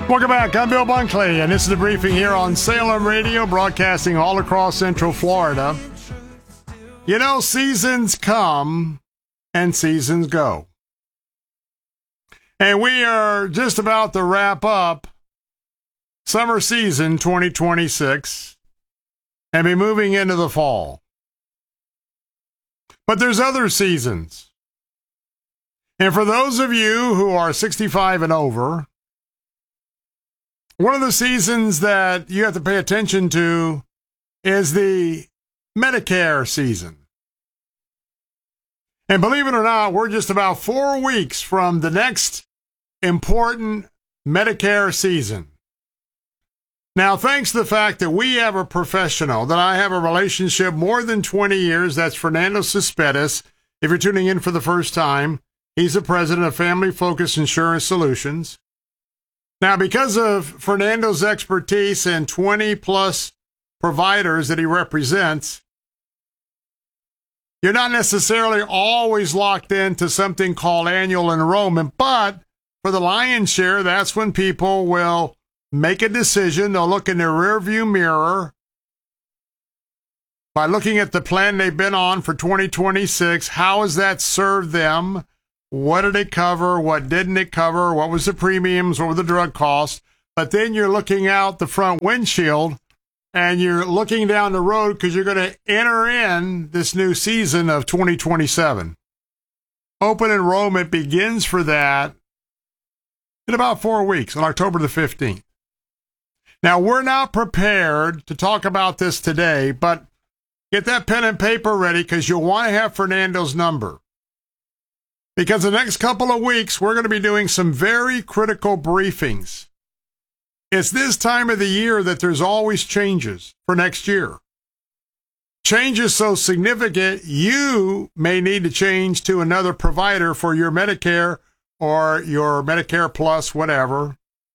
Welcome back. I'm Bill Bunkley, and this is the briefing here on Salem Radio, broadcasting all across Central Florida. You know, seasons come and seasons go. And we are just about to wrap up summer season 2026 and be moving into the fall. But there's other seasons. And for those of you who are 65 and over, one of the seasons that you have to pay attention to is the Medicare season. And believe it or not, we're just about 4 weeks from the next important Medicare season. Now, thanks to the fact that we have a professional, that I have a relationship more than 20 years, that's Fernando Cespedes. If you're tuning in for the first time, he's the president of Family Focus Insurance Solutions. Now, because of Fernando's expertise and 20-plus providers that he represents, you're not necessarily always locked into something called annual enrollment, but for the lion's share, that's when people will make a decision. They'll look in their rearview mirror by looking at the plan they've been on for 2026. How has that served them? What did it cover? What didn't it cover? What was the premiums? What were the drug costs? But then you're looking out the front windshield and you're looking down the road because you're going to enter in this new season of 2027. Open enrollment begins for that in about 4 weeks, on October the 15th. Now, we're not prepared to talk about this today, but get that pen and paper ready because you'll want to have Fernando's number. Because the next couple of weeks, we're going to be doing some very critical briefings. It's this time of the year that there's always changes for next year. Changes so significant, you may need to change to another provider for your Medicare or your Medicare Plus, whatever.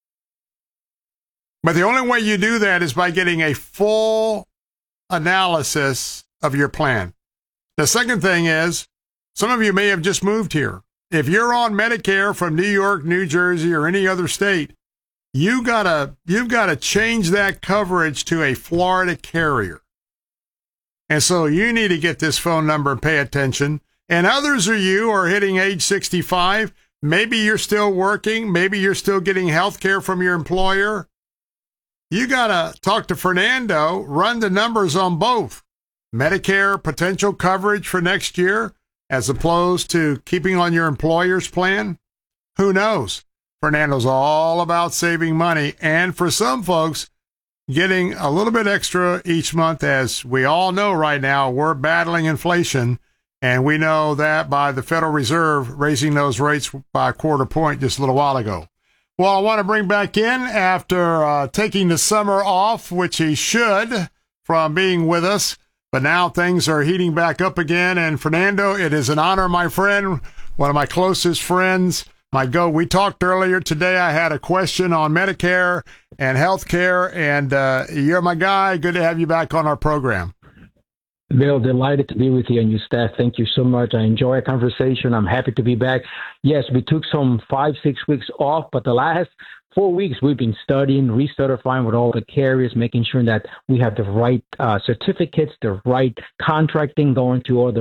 But the only way you do that is by getting a full analysis of your plan. The second thing is, some of you may have just moved here. If you're on Medicare from New York, New Jersey, or any other state, you've got to change that coverage to a Florida carrier. And so you need to get this phone number and pay attention. And others of you are hitting age 65. Maybe you're still working. Maybe you're still getting health care from your employer. You got to talk to Fernando, run the numbers on both. Medicare potential coverage for next year, as opposed to keeping on your employer's plan? Who knows? Fernando's all about saving money, and for some folks, getting a little bit extra each month. As we all know right now, we're battling inflation, and we know that by the Federal Reserve raising those rates by a quarter point just a little while ago. Well, I want to bring back in, after taking the summer off, which he should, from being with us, but now things are heating back up again. And Fernando, it is an honor, my friend, one of my closest friends. We talked earlier today. I had a question on Medicare and health care, and you're my guy. Good to have you back on our program. Bill, delighted to be with you and your staff. Thank you so much. I enjoy our conversation. I'm happy to be back. Yes, we took some 5-6 weeks off, but the last 4 weeks we've been studying, recertifying with all the carriers, making sure that we have the right certificates, the right contracting, going to all the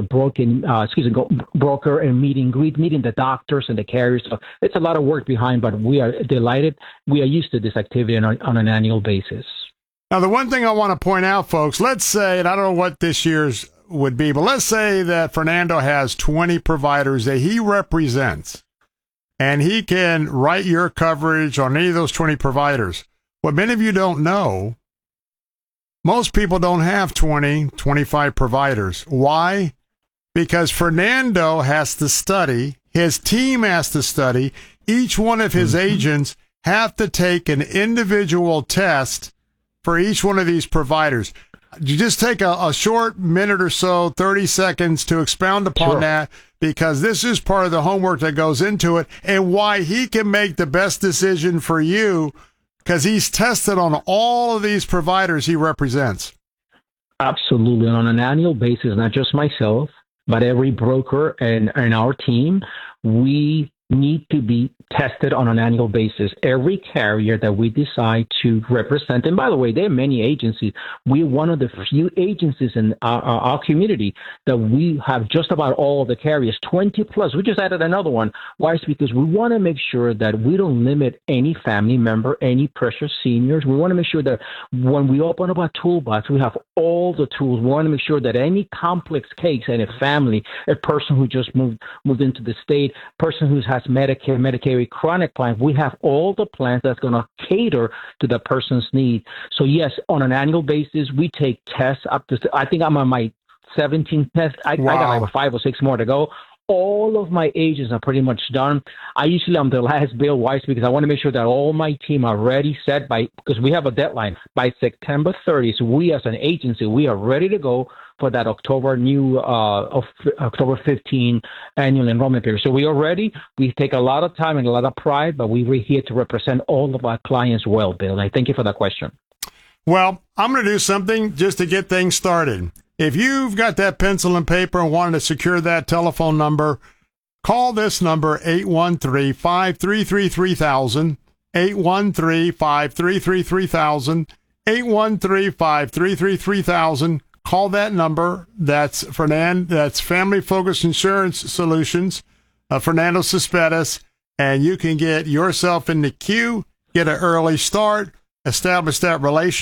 broker and meeting the doctors and the carriers. So it's a lot of work behind, but we are delighted. We are used to this activity on an annual basis. Now, the one thing I want to point out, folks, let's say, and I don't know what this year's would be, but let's say that Fernando has 20 providers that he represents, and he can write your coverage on any of those 20 providers. What many of you don't know, most people don't have 20, 25 providers. Why? Because Fernando has to study, his team has to study, each one of his agents have to take an individual test for each one of these providers. You just take a short minute or so, 30 seconds, to expound upon that, because this is part of the homework that goes into it, and why he can make the best decision for you, because he's tested on all of these providers he represents. Absolutely. On an annual basis, not just myself, but every broker and our team, we need to be tested on an annual basis. Every carrier that we decide to represent, and by the way, there are many agencies. We're one of the few agencies in our community that we have just about all of the carriers, 20 plus. We just added another one. Why? It's because we want to make sure that we don't limit any family member, any precious seniors. We want to make sure that when we open up our toolbox, we have all the tools. We want to make sure that any complex case in a family, a person who just moved into the state, person who has Medicare, Medicaid, chronic plan, we have all the plans that's going to cater to the person's need. So yes, on an annual basis, we take tests up to, I think I'm on my 17th test. I got like 5 or 6 more to go. All of my agents are pretty much done. I'm the last bill, wise, because I want to make sure that all my team are ready, set because we have a deadline by September 30th. So we as an agency, we are ready to go for that October 15 annual enrollment period. So we are ready. We take a lot of time and a lot of pride, but we're here to represent all of our clients well, Bill. I thank you for that question. Well, I'm going to do something just to get things started. If you've got that pencil and paper and wanted to secure that telephone number, call this number, 813-533-3000, 813-533-3000, 813-533-3000. Call that number. That's That's Family Focus Insurance Solutions, Fernando Cespedes, and you can get yourself in the queue, get an early start, establish that relationship.